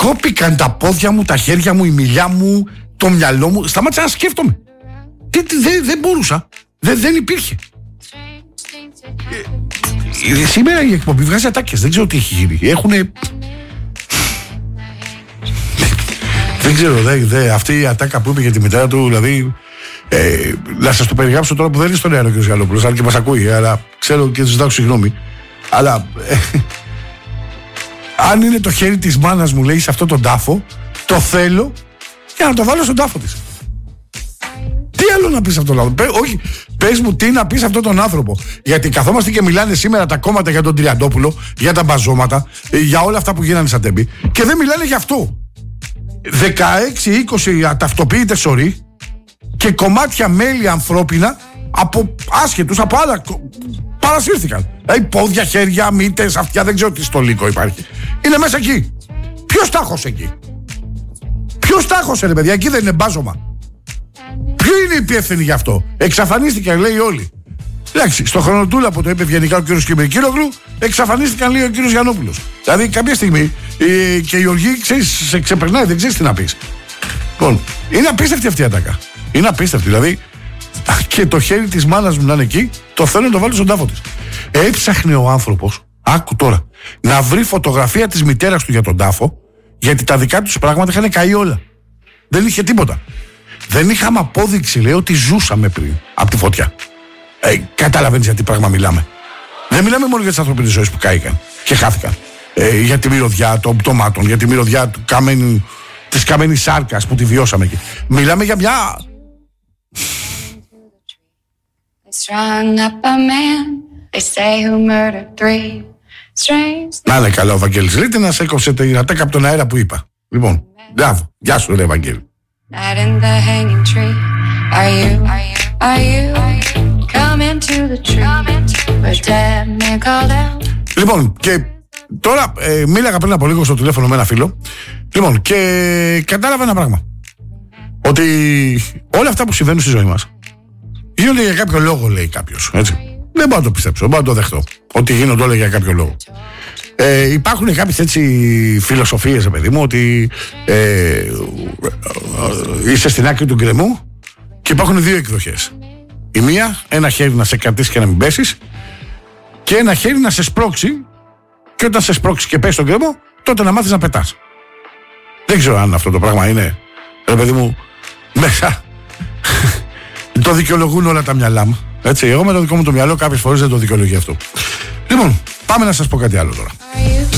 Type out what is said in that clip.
Κόπηκαν τα πόδια μου, τα χέρια μου, η μιλιά μου, το μυαλό μου. Σταμάτησα να σκέφτομαι. Δεν μπορούσα. Δεν υπήρχε. Σήμερα η εκπομπή βγάζει ατάκες. Δεν ξέρω τι έχει γίνει. Έχουνε... Δεν ξέρω, αυτή η ατάκα που είπε για τη μητέρα του, δηλαδή. Να σας το περιγράψω τώρα που δεν είναι στον αέρα ο κ. Γαλόπουλος, αν και μας ακούει, αλλά ξέρω και ζητάω συγγνώμη. Αλλά αν είναι το χέρι της μάνας μου, λέει, σε αυτόν τον τάφο, το θέλω για να το βάλω στον τάφο της. Τι άλλο να πεις σε αυτόν τον άνθρωπο? Όχι, πες μου τι να πεις σε αυτόν τον άνθρωπο. Γιατί καθόμαστε και μιλάνε σήμερα τα κόμματα για τον Τριαντόπουλο, για τα μπαζώματα, για όλα αυτά που γίνανε σαν τέμπη, και δεν μιλάνε για αυτό. 16-20 αταυτοποιητές σωροί και κομμάτια μέλη ανθρώπινα από άσχετους, από άλλα παρασύρθηκαν. Πόδια, χέρια, μύτες, αυτιά, δεν ξέρω τι στο λύκο υπάρχει. Είναι μέσα εκεί. Ποιος τάχωσε εκεί? Ποιος τάχωσε, ρε παιδιά? Εκεί δεν είναι μπάζωμα? Ποιο είναι υπεύθυνοι γι' αυτό? Εξαφανίστηκαν, λέει, όλοι. Εντάξει, στο χρονοτούλα που το είπε ευγενικά ο κύριος Κυριακύρογλου, εξαφανίστηκαν, λέει ο κύριος Γιαννόπουλος. Δηλαδή, κάποια στιγμή και η οργή, ξέρεις, σε ξεπερνάει, δεν ξέρεις τι να πεις. Λοιπόν, είναι απίστευτη αυτή η ατάκα. Είναι απίστευτη. Δηλαδή, και το χέρι της μάνας μου να είναι εκεί, το θέλω να το βάλω στον τάφο της. Έψαχνε ο άνθρωπος, άκου τώρα, να βρει φωτογραφία της μητέρας του για τον τάφο, γιατί τα δικά τους πράγματα είχαν καεί όλα. Δεν είχε τίποτα. Δεν είχαμε απόδειξη, λέει, ότι ζούσαμε πριν από τη φωτιά. Καταλαβαίνεις για τι πράγμα μιλάμε? Δεν μιλάμε μόνο για τις ανθρωπίνες ζωές που κάηκαν και χάθηκαν. Για τη μυρωδιά των πτωμάτων, για τη μυρωδιά της καμένης σάρκας που τη βιώσαμε εκεί. Μιλάμε για μια... Να είναι καλά ο Βαγγέλης Ρήτινας, έκοψε την ατάκα από τον αέρα που είπα. Λοιπόν, μπράβο, γεια σου ρε Βαγγέλη. Λοιπόν, και τώρα μίλαγα πριν από λίγο στο τηλέφωνο με ένα φίλο. Λοιπόν, και κατάλαβα ένα πράγμα. Ότι όλα αυτά που συμβαίνουν στη ζωή μας γίνονται για κάποιο λόγο, λέει κάποιος. Έτσι. Δεν μπορώ να το πιστέψω, δεν μπορώ να το δεχτώ. Ότι γίνονται όλα για κάποιο λόγο. Υπάρχουν κάποιες έτσι φιλοσοφίες, παιδί μου, ότι είσαι στην άκρη του γκρεμού και υπάρχουν δύο εκδοχές. Η μία, ένα χέρι να σε κρατήσει και να μην πέσεις, και ένα χέρι να σε σπρώξει, και όταν σε σπρώξει και πέσει στον γκρεμό, τότε να μάθεις να πετάς. Δεν ξέρω αν αυτό το πράγμα είναι, ρε παιδί μου, μέσα. Το δικαιολογούν όλα τα μυαλά μου. Έτσι, εγώ με το δικό μου το μυαλό κάποιες φορές δεν το δικαιολογεί αυτό. Λοιπόν, πάμε να σας πω κάτι άλλο τώρα.